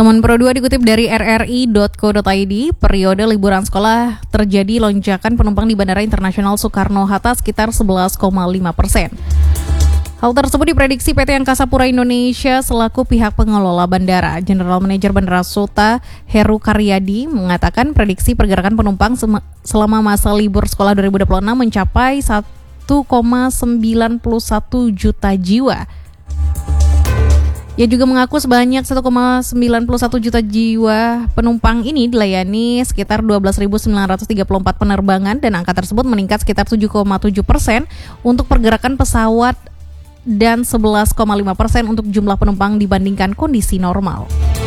Teman Pro 2 dikutip dari rri.co.id, periode liburan sekolah terjadi lonjakan penumpang di Bandara Internasional Soekarno-Hatta sekitar 11,5%. Hal tersebut diprediksi PT Angkasa Pura Indonesia selaku pihak pengelola bandara. General Manager Bandara Suta, Heru Karyadi, mengatakan prediksi pergerakan penumpang selama masa libur sekolah 2026 mencapai 1,91 juta jiwa. Ia juga mengaku sebanyak 1,91 juta jiwa penumpang ini dilayani sekitar 12.934 penerbangan dan angka tersebut meningkat sekitar 7,7% untuk pergerakan pesawat dan 11,5% untuk jumlah penumpang dibandingkan kondisi normal.